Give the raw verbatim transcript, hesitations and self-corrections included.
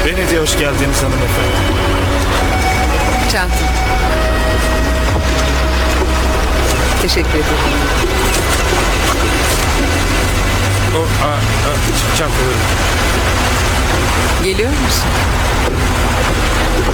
Venedik'e hoş geldiniz hanımefendi. Çanta. Teşekkür ederim. O, a, a, çantaları. Geliyor musun?